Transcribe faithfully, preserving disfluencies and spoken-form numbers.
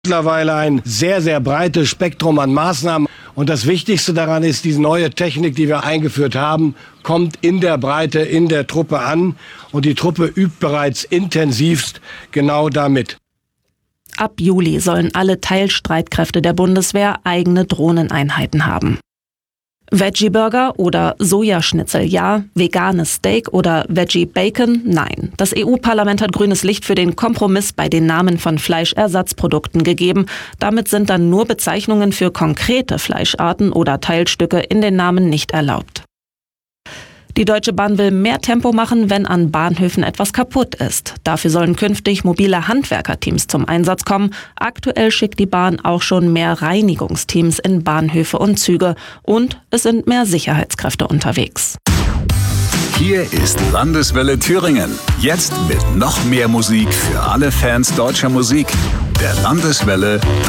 Mittlerweile ein sehr, sehr breites Spektrum an Maßnahmen. Und das Wichtigste daran ist, diese neue Technik, die wir eingeführt haben, kommt in der Breite, in der Truppe an. Und die Truppe übt bereits intensivst genau damit. Ab Juli sollen alle Teilstreitkräfte der Bundeswehr eigene Drohneneinheiten haben. Veggie-Burger oder Sojaschnitzel ja, veganes Steak oder Veggie-Bacon nein. Das E U-Parlament hat grünes Licht für den Kompromiss bei den Namen von Fleischersatzprodukten gegeben. Damit sind dann nur Bezeichnungen für konkrete Fleischarten oder Teilstücke in den Namen nicht erlaubt. Die Deutsche Bahn will mehr Tempo machen, wenn an Bahnhöfen etwas kaputt ist. Dafür sollen künftig mobile Handwerkerteams zum Einsatz kommen. Aktuell schickt die Bahn auch schon mehr Reinigungsteams in Bahnhöfe und Züge. Und es sind mehr Sicherheitskräfte unterwegs. Hier ist Landeswelle Thüringen. Jetzt mit noch mehr Musik für alle Fans deutscher Musik. Der Landeswelle